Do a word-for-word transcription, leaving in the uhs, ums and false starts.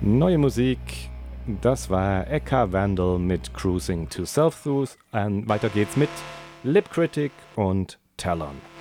Neue Musik, das war Eka Vandal mit Cruising to Self-Soothe. Ähm, weiter geht's mit Lip Critic und Talon.